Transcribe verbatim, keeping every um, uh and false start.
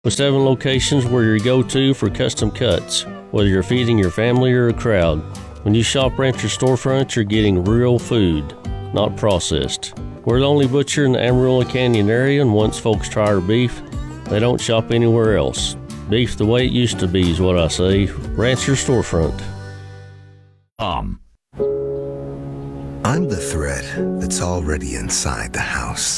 With seven locations, we're your go-to for custom cuts, whether you're feeding your family or a crowd. When you shop Rancher Storefront, you're getting real food, not processed. We're the only butcher in the Amarillo Canyon area, and once folks try our beef, they don't shop anywhere else. Beef the way it used to be is what I say. Rancher Storefront. Um. I'm the thread that's already inside the house.